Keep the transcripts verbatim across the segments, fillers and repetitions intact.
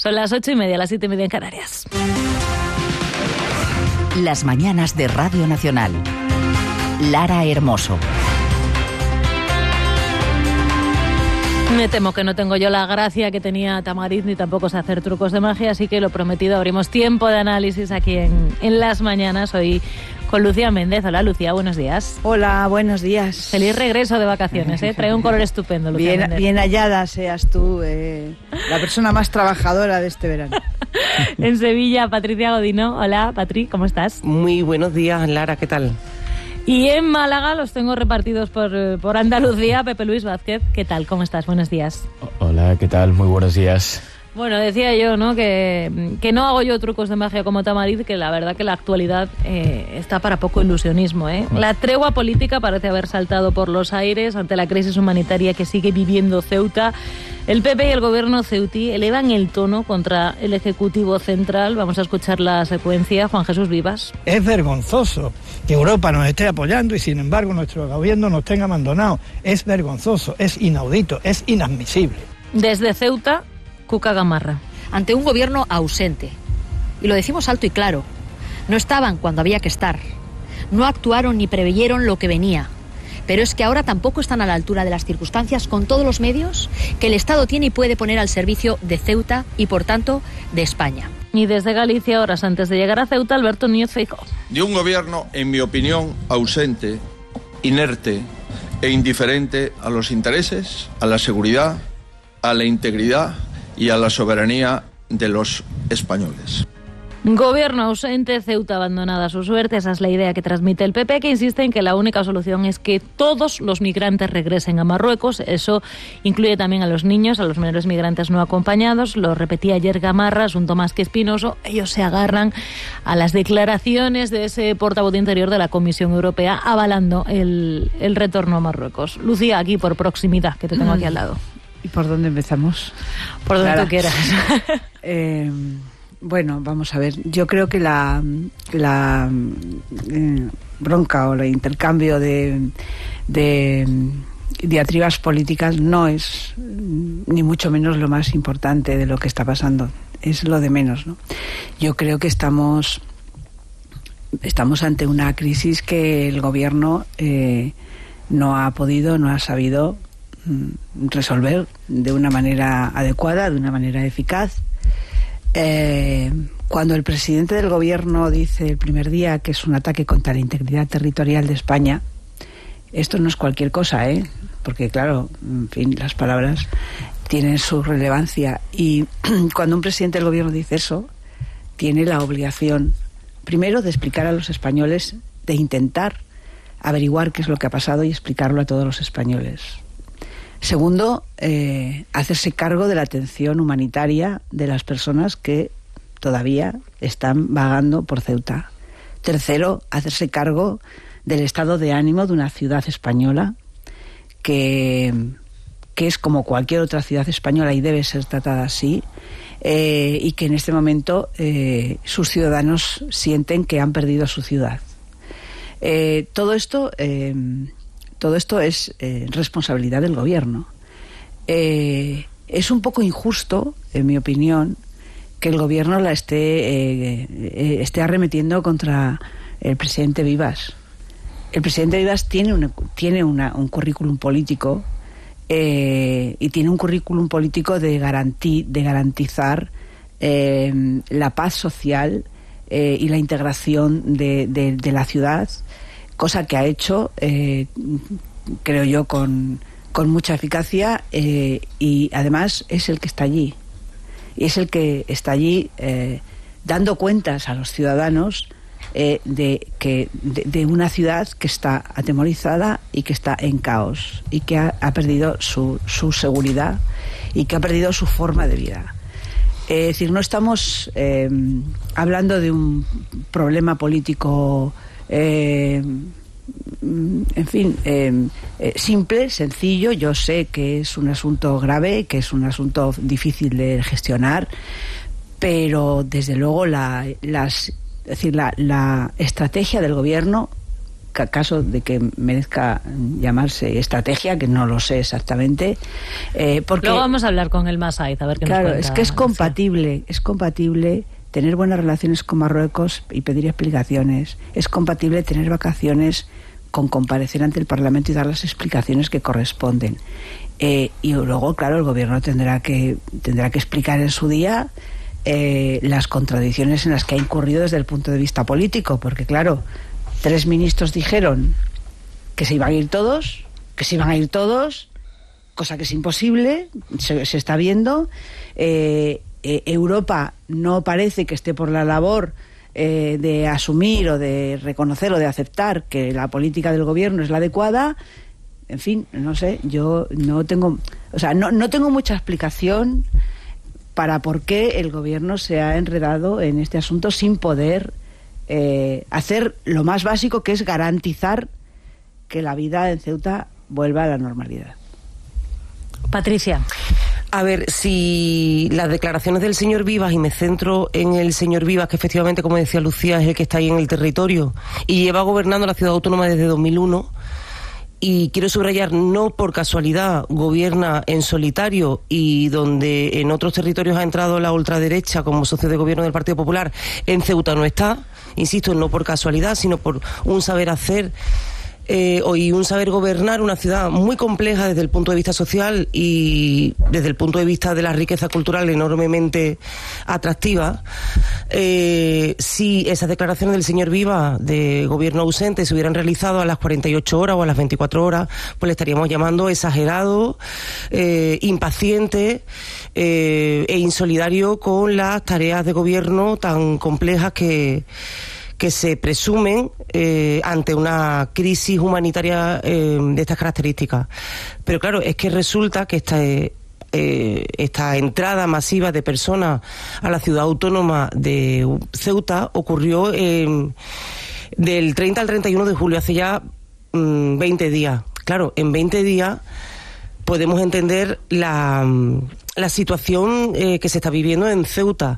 Son las ocho y media, las siete y media en Canarias. Las mañanas de Radio Nacional. Lara Hermoso. Me temo que no tengo yo la gracia que tenía Tamariz, ni tampoco sé hacer trucos de magia, así que lo prometido, abrimos tiempo de análisis aquí en, en Las Mañanas. Hoy con Lucía Méndez. Hola, Lucía, buenos días. Hola, buenos días. Feliz regreso de vacaciones, ¿eh? Trae un color estupendo, Lucía bien, Méndez. Bien hallada seas tú, eh, la persona más trabajadora de este verano. En Sevilla, Patricia Godino. Hola, Patri, ¿cómo estás? Muy buenos días, Lara, ¿qué tal? Y en Málaga los tengo repartidos por, por Andalucía. Pepe Luis Vázquez, ¿qué tal? ¿Cómo estás? Buenos días. Hola, ¿qué tal? Muy buenos días. Bueno, decía yo, ¿no?, que, que no hago yo trucos de magia como Tamariz, que la verdad que la actualidad eh, está para poco ilusionismo, ¿eh? La tregua política parece haber saltado por los aires ante la crisis humanitaria que sigue viviendo Ceuta. El P P y el gobierno ceutí elevan el tono contra el Ejecutivo Central. Vamos a escuchar la secuencia. Juan Jesús Vivas. Es vergonzoso que Europa nos esté apoyando y sin embargo nuestro gobierno nos tenga abandonado. Es vergonzoso, es inaudito, es inadmisible. Desde Ceuta, Cuca Gamarra. Ante un gobierno ausente, y lo decimos alto y claro, no estaban cuando había que estar, no actuaron ni preveyeron lo que venía, pero es que ahora tampoco están a la altura de las circunstancias con todos los medios que el Estado tiene y puede poner al servicio de Ceuta y, por tanto, de España. Y desde Galicia, horas antes de llegar a Ceuta, Alberto Núñez Feijóo. De un gobierno, en mi opinión, ausente, inerte e indiferente a los intereses, a la seguridad, a la integridad y a la soberanía de los españoles. Gobierno ausente, Ceuta abandonada a su suerte. Esa es la idea que transmite el P P, que insiste en que la única solución es que todos los migrantes regresen a Marruecos. Eso incluye también a los niños, a los menores migrantes no acompañados. Lo repetía ayer Gamarra, asunto más que espinoso. Ellos se agarran a las declaraciones de ese portavoz de Interior de la Comisión Europea avalando el, el retorno a Marruecos. Lucía, aquí por proximidad, que te tengo aquí al lado. ¿Y por dónde empezamos? Por donde Clara. tú quieras. eh, bueno, vamos a ver. Yo creo que la, la eh, bronca o el intercambio de, de diatribas políticas no es ni mucho menos lo más importante de lo que está pasando. Es lo de menos, ¿no? Yo creo que estamos, estamos ante una crisis que el gobierno eh, no ha podido, no ha sabido resolver de una manera adecuada, de una manera eficaz. Eh, cuando el presidente del gobierno dice el primer día que es un ataque contra la integridad territorial de España, esto no es cualquier cosa, ¿eh? Porque claro, en fin, las palabras tienen su relevancia y cuando un presidente del gobierno dice eso, tiene la obligación, primero, de explicar a los españoles, de intentar averiguar qué es lo que ha pasado y explicarlo a todos los españoles. Segundo, eh, hacerse cargo de la atención humanitaria de las personas que todavía están vagando por Ceuta. Tercero, hacerse cargo del estado de ánimo de una ciudad española que, que es como cualquier otra ciudad española y debe ser tratada así, eh, y que en este momento eh, sus ciudadanos sienten que han perdido su ciudad. Eh, todo esto... Eh, Todo esto es eh, responsabilidad del gobierno. Eh, es un poco injusto, en mi opinión, que el gobierno la esté, eh, eh, esté arremetiendo contra el presidente Vivas. El presidente Vivas tiene, una, tiene una, un currículum político eh, y tiene un currículum político de, garantí, de garantizar eh, la paz social eh, y la integración de, de, de la ciudad, cosa que ha hecho, eh, creo yo, con, con mucha eficacia eh, y además es el que está allí. Y es el que está allí eh, dando cuentas a los ciudadanos eh, de, que, de, de una ciudad que está atemorizada y que está en caos y que ha, ha perdido su, su seguridad y que ha perdido su forma de vida. Es decir, no estamos eh, hablando de un problema político Eh, en fin, eh, eh, simple, sencillo. Yo sé que es un asunto grave, que es un asunto difícil de gestionar, pero desde luego la, las, es decir, la, la estrategia del gobierno caso de que merezca llamarse estrategia, que no lo sé exactamente. Eh, porque, Luego vamos a hablar con el Masaiz, a ver qué claro, nos cuenta. es que es compatible, es compatible tener buenas relaciones con Marruecos y pedir explicaciones. Es compatible tener vacaciones con comparecer ante el Parlamento y dar las explicaciones que corresponden. Eh, y luego, claro, el gobierno tendrá que tendrá que explicar en su día eh, las contradicciones en las que ha incurrido desde el punto de vista político, porque claro, tres ministros dijeron que se iban a ir todos, que se iban a ir todos, cosa que es imposible, se, se está viendo. Eh, eh, Europa no parece que esté por la labor eh, de asumir o de reconocer o de aceptar que la política del gobierno es la adecuada. En fin, no sé, yo no tengo, o sea, no, no tengo mucha explicación para por qué el gobierno se ha enredado en este asunto sin poder eh, hacer lo más básico, que es garantizar que la vida en Ceuta vuelva a la normalidad. Patricia. A ver, si las declaraciones del señor Vivas, y me centro en el señor Vivas, que efectivamente, como decía Lucía, es el que está ahí en el territorio y lleva gobernando la ciudad autónoma desde dos mil uno, y quiero subrayar, no por casualidad gobierna en solitario, y donde en otros territorios ha entrado la ultraderecha como socio de gobierno del Partido Popular, en Ceuta no está, insisto, no por casualidad, sino por un saber hacer eh, y un saber gobernar una ciudad muy compleja desde el punto de vista social y desde el punto de vista de la riqueza cultural enormemente atractiva. Eh, si esas declaraciones del señor Viva de gobierno ausente se hubieran realizado a las cuarenta y ocho horas o a las veinticuatro horas, pues le estaríamos llamando exagerado, eh, impaciente eh, e insolidario con las tareas de gobierno tan complejas que que se presumen eh, ante una crisis humanitaria eh, de estas características. Pero claro, es que resulta que esta, eh, esta entrada masiva de personas a la ciudad autónoma de Ceuta ocurrió eh, del treinta al treinta y uno de julio, hace ya mm, veinte días. Claro, en veinte días podemos entender la, la situación eh, que se está viviendo en Ceuta.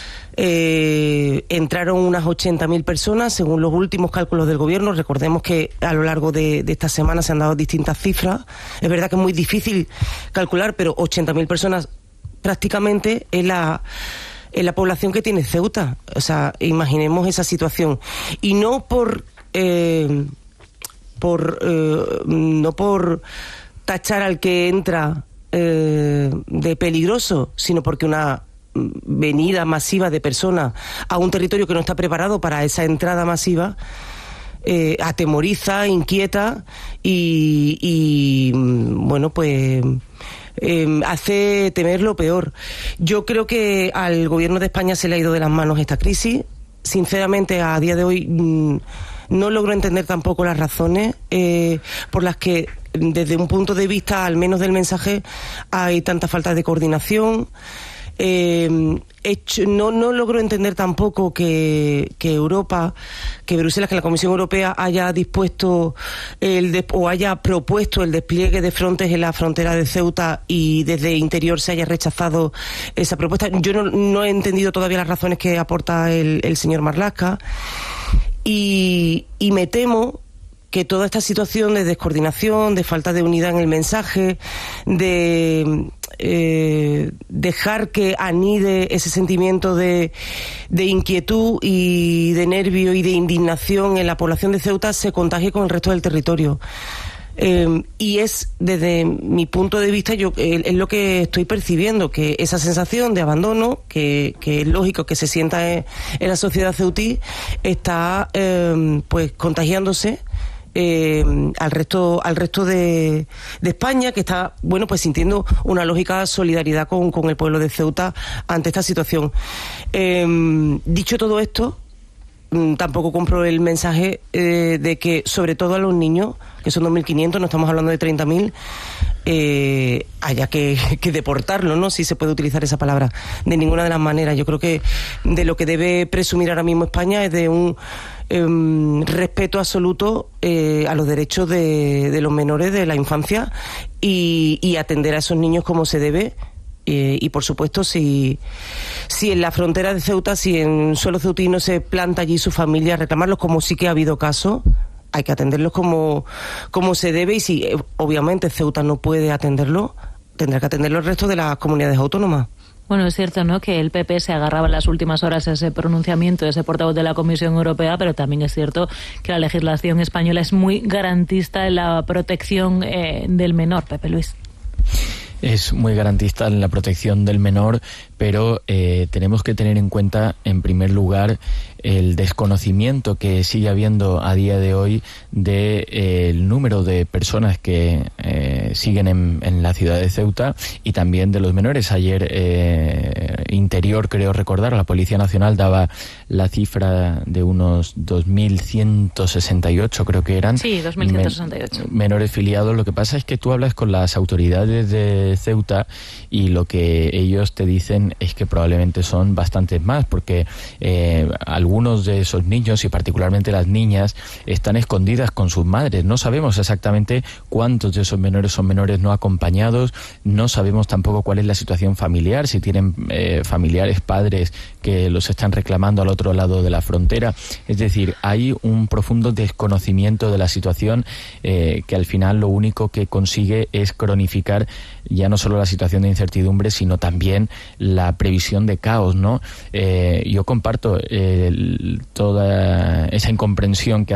Eh, entraron unas ochenta mil personas, según los últimos cálculos del gobierno. Recordemos que a lo largo de, de esta semana se han dado distintas cifras. Es verdad que es muy difícil calcular, pero ochenta mil personas prácticamente es la, es la población que tiene Ceuta. O sea, imaginemos esa situación. Y no por, eh, por eh, no por tachar al que entra eh, de peligroso, sino porque una venida masiva de personas a un territorio que no está preparado para esa entrada masiva eh, atemoriza, inquieta y, y bueno, pues eh, hace temer lo peor. Yo creo que al gobierno de España se le ha ido de las manos esta crisis. Sinceramente, a día de hoy mmm, no logro entender tampoco las razones eh, por las que, desde un punto de vista al menos del mensaje, hay tanta falta de coordinación. Eh, hecho, no, no logro entender tampoco que, que Europa, que Bruselas, que la Comisión Europea haya dispuesto el de, o haya propuesto el despliegue de frontes en la frontera de Ceuta y desde Interior se haya rechazado esa propuesta. Yo no, no he entendido todavía las razones que aporta el, el señor Marlaska y, y me temo que toda esta situación de descoordinación, de falta de unidad en el mensaje, de eh, dejar que anide ese sentimiento de, de inquietud y de nervio y de indignación en la población de Ceuta se contagie con el resto del territorio. Eh, y es, desde mi punto de vista, yo eh, es lo que estoy percibiendo, que esa sensación de abandono, que, que es lógico que se sienta en, en la sociedad ceutí, está eh, pues contagiándose Eh, al resto al resto de, de España, que está bueno pues sintiendo una lógica solidaridad con, con el pueblo de Ceuta ante esta situación. Eh, dicho todo esto, tampoco compro el mensaje eh, de que, sobre todo a los niños, que son dos mil quinientos, no estamos hablando de treinta mil, eh, haya que, que deportarlo, ¿no? Si se puede utilizar esa palabra, de ninguna de las maneras. Yo creo que de lo que debe presumir ahora mismo España es de un eh, respeto absoluto eh, a los derechos de, de los menores, de la infancia, y, y atender a esos niños como se debe. Eh, y por supuesto, si, si en la frontera de Ceuta, si en suelo ceutí no se planta allí su familia a reclamarlos, como sí que ha habido casos, hay que atenderlos como, como se debe, y si obviamente Ceuta no puede atenderlo, tendrá que atenderlo el resto de las comunidades autónomas. Bueno, es cierto, ¿no?, que el P P se agarraba en las últimas horas a ese pronunciamiento de ese portavoz de la Comisión Europea, pero también es cierto que la legislación española es muy garantista en la protección eh, del menor. Pepe Luis. Es muy garantista en la protección del menor, pero eh, tenemos que tener en cuenta, en primer lugar, el desconocimiento que sigue habiendo a día de hoy de eh, el número de personas que eh, siguen en, en la ciudad de Ceuta, y también de los menores. Ayer eh, Interior, creo recordar, la Policía Nacional daba la cifra de unos dos mil ciento sesenta y ocho, creo que eran. Sí, dos mil ciento sesenta y ocho. Men- menores filiados. Lo que pasa es que tú hablas con las autoridades de Ceuta y lo que ellos te dicen es que probablemente son bastantes más, porque eh, algunos de esos niños, y particularmente las niñas, están escondidas con sus madres. No sabemos exactamente cuántos de esos menores son menores no acompañados, no sabemos tampoco cuál es la situación familiar, si tienen eh, familiares, padres que los están reclamando al otro lado de la frontera. Es decir, hay un profundo desconocimiento de la situación eh, que al final lo único que consigue es cronificar ya no solo la situación de incertidumbre, sino también la previsión de caos, ¿no? Eh, yo comparto eh, toda esa incomprensión que